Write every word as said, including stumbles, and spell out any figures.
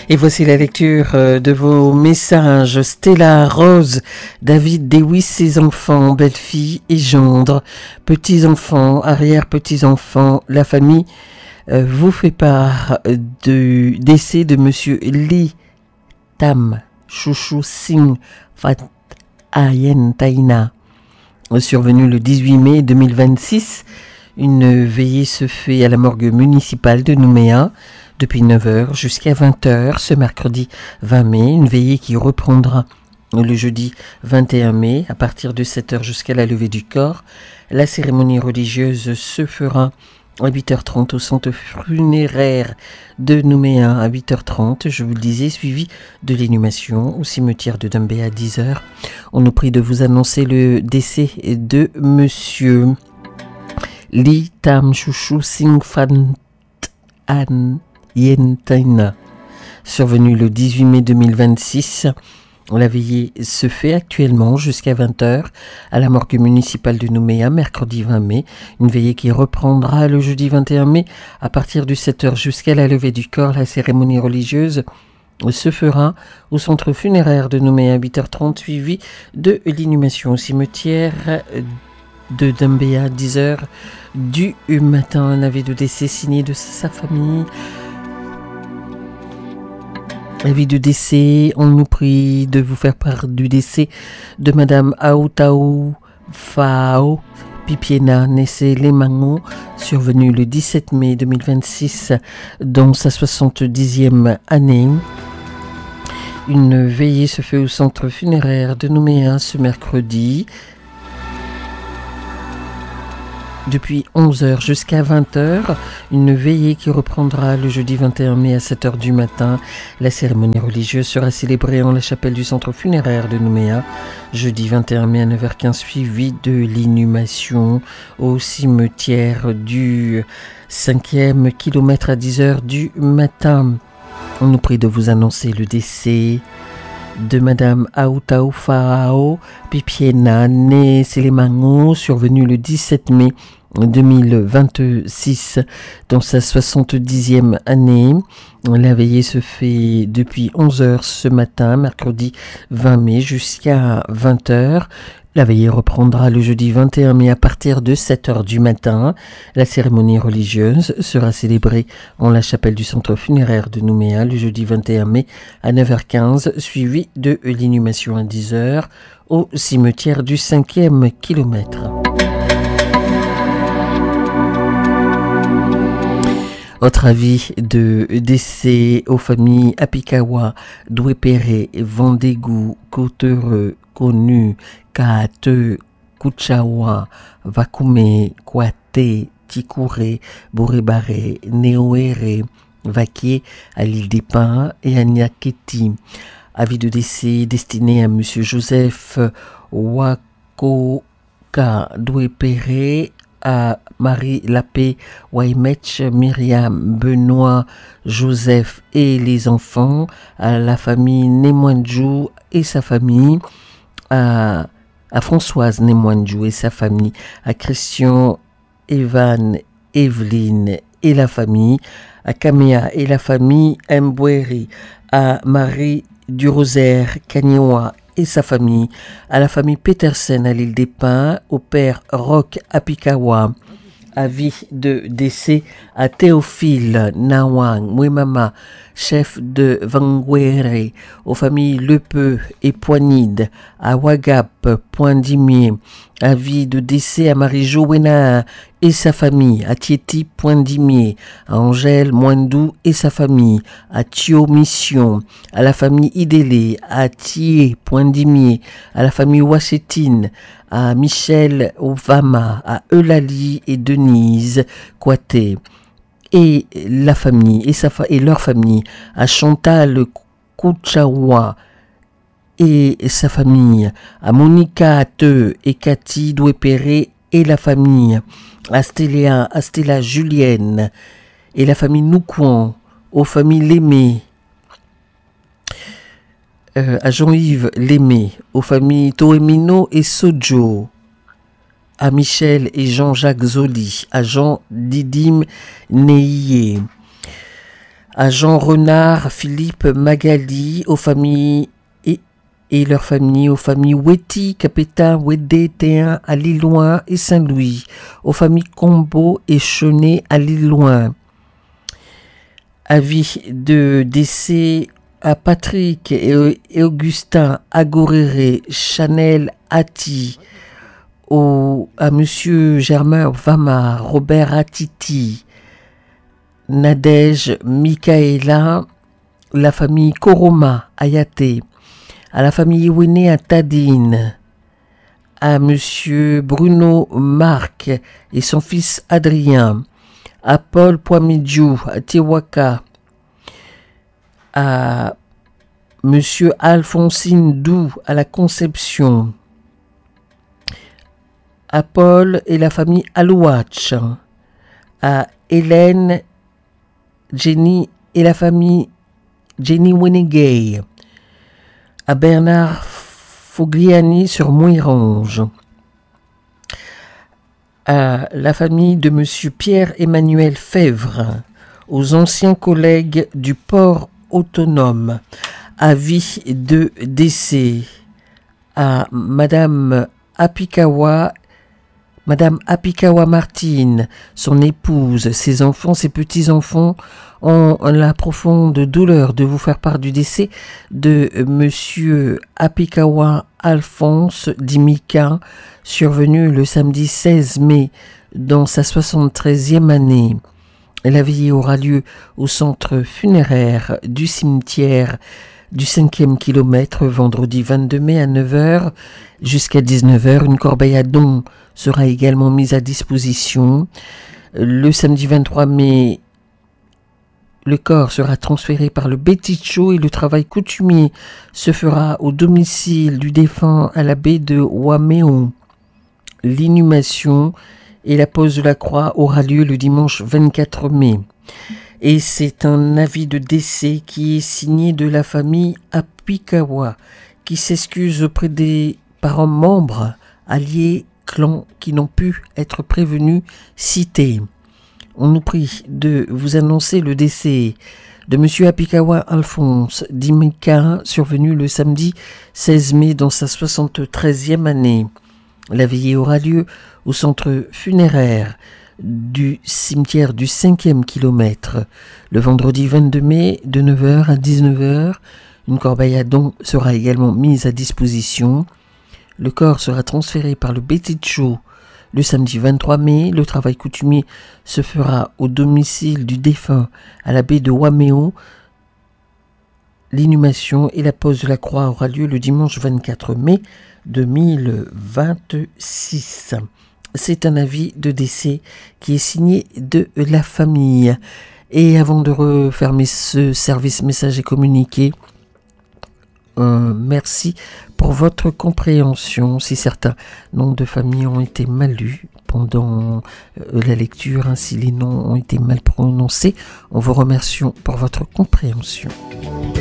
Et voici la lecture de vos messages. Stella, Rose, David, Dewis, ses enfants, belle-fille et gendre, petits-enfants, arrière-petits-enfants, la famille euh, vous fait part du décès de Monsieur Lee Tam Chouchou Singh Fat Ayen Taina. Survenu le dix-huit mai deux mille vingt-six, une veillée se fait à la morgue municipale de Nouméa depuis neuf heures jusqu'à vingt heures ce mercredi vingt mai, une veillée qui reprendra le jeudi vingt et un mai à partir de sept heures jusqu'à la levée du corps. La cérémonie religieuse se fera à huit heures trente au centre funéraire de Nouméa à huit heures trente, je vous le disais, suivi de l'inhumation au cimetière de Dambé à dix heures. On nous prie de vous annoncer le décès de Monsieur Lee Tam Chouchou Singh Fat Ayen Taina. Survenu le dix-huit mai deux mille vingt-six, la veillée se fait actuellement jusqu'à vingt heures à la morgue municipale de Nouméa, mercredi vingt mai. Une veillée qui reprendra le jeudi vingt et un mai à partir de sept heures jusqu'à la levée du corps. La cérémonie religieuse se fera au centre funéraire de Nouméa à huit heures trente, suivi de l'inhumation au cimetière de Dambé à dix heures du matin. Un avis de décès signé de sa famille. Avis de décès, on nous prie de vous faire part du décès de Madame Aoutaou Fao Pipiena Nessé Lemango, survenue le dix-sept mai deux mille vingt-six dans sa soixante-dixième année. Une veillée se fait au centre funéraire de Nouméa ce mercredi. Depuis onze heures jusqu'à vingt heures, une veillée qui reprendra le jeudi vingt et un mai à sept heures du matin. La cérémonie religieuse sera célébrée en la chapelle du centre funéraire de Nouméa, jeudi vingt et un mai à neuf heures quinze, suivi de l'inhumation au cimetière du cinquième kilomètre à dix heures du matin. On nous prie de vous annoncer le décès de Madame Aoutaou Fao Pipiena née Selemango, survenue le dix-sept mai deux mille vingt-six dans sa soixante-dixième année. La veillée se fait depuis onze heures ce matin, mercredi vingt mai, jusqu'à vingt heures. La veillée reprendra le jeudi vingt et un mai à partir de sept heures du matin. La cérémonie religieuse sera célébrée en la chapelle du centre funéraire de Nouméa le jeudi vingt et un mai à neuf heures quinze, suivi de l'inhumation à dix heures au cimetière du cinquième kilomètre. Autre avis de décès aux familles Apikawa, Douépéré, Vendégou, Côtereux, Konu, Kaate, Kuchawa, Vakume, Kwate, Tikouré, Borébaré, Néoéré, Vaquier, à l'île des Pins et à Niaketi. Avis de décès destiné à Monsieur Joseph Wakoka Douépéré, à Marie Lapé, Waimech, Myriam, Benoît, Joseph et les enfants, à la famille Nemwanjou et sa famille, à, à Françoise Nemwanjou et sa famille, à Christian, Evan, Evelyne et la famille, à Kamea et la famille Mboueri, à Marie du Rosaire Kanyewa et sa famille, à la famille Petersen à l'île des Pins, au père Roch Apikawa. Avis de décès à Théophile Nawang Mwemama, chef de Vangwere, aux familles Lepeu et Poignide, à Wagap, Poindimier. Avis de décès à Marie-Jo Wena et sa famille, à Tieti, Poindimier, à Angèle Moindou et sa famille, à Thio Mission, à la famille Idélé, à Thié, Poindimier, à la famille Wassetine, à Michel Ovama, à Eulalie et Denise Kouaté, et la famille, et, sa fa- et leur famille, à Chantal Kouchawa et sa famille, à Monica Ateu et Cathy Douépéré et la famille, à Stélia, à Stella Julienne et la famille Noukouan, aux familles Lémé, euh, à Jean-Yves Lémé, aux familles Toemino et Sojo, à Michel et Jean-Jacques Zoli, à Jean Didim Neillé, à Jean Renard, Philippe Magali, aux familles et, et leurs familles, aux familles Weti, Capétain, Wedé, Théin, à Lilloin et Saint-Louis, aux familles Combo et Chenet à Lilloin. Avis de décès à Patrick et, et Augustin Agoréré, Chanel Atti, au, à Monsieur Germain Vama, Robert Attiti, Nadège Michaela, la famille Koroma Ayaté, à la famille Iwene à Tadine, à Monsieur Bruno Marc et son fils Adrien, à Paul Poimidjou à Tiwaka, à Monsieur Alphonsine Dou à la Conception, à Paul et la famille Alouach, à Hélène, Jenny et la famille Jenny Wenegay, à Bernard Fogliani sur Mouirange, à la famille de Monsieur Pierre-Emmanuel Fèvre, aux anciens collègues du port autonome, avis de décès à Madame Apikawa, Madame Apikawa Martine, son épouse, ses enfants, ses petits-enfants ont la profonde douleur de vous faire part du décès de Monsieur Apikawa Alphonse Dimika, survenu le samedi seize mai dans sa soixante-treizième année. La veillée aura lieu au centre funéraire du cimetière du cinquième kilomètre vendredi vingt-deux mai à neuf heures jusqu'à dix-neuf heures. Une corbeille à dons sera également mise à disposition. Le samedi vingt-trois mai, le corps sera transféré par le Béticho et le travail coutumier se fera au domicile du défunt à la baie de Waméon. L'inhumation et la pose de la croix aura lieu le dimanche vingt-quatre mai. Et c'est un avis de décès qui est signé de la famille Apikawa, qui s'excuse auprès des parents membres, alliés, clans qui n'ont pu être prévenus, cités. On nous prie de vous annoncer le décès de Monsieur Apikawa Alphonse Dimika, survenu le samedi seize mai dans sa soixante-treizième année. La veillée aura lieu au centre funéraire du cimetière du cinquième kilomètre le vendredi vingt-deux mai de neuf heures à dix-neuf heures. Une corbeille à dons sera également mise à disposition. Le corps sera transféré par le Béticho le samedi vingt-trois mai. Le travail coutumier se fera au domicile du défunt à la baie de Waméo. L'inhumation et la pose de la croix aura lieu le dimanche vingt-quatre mai deux mille vingt-six. C'est un avis de décès qui est signé de la famille. Et avant de refermer ce service message et communiqué, euh, merci pour votre compréhension. Si certains noms de famille ont été mal lus pendant euh, la lecture, ainsi les noms ont été mal prononcés, on vous remercie pour votre compréhension.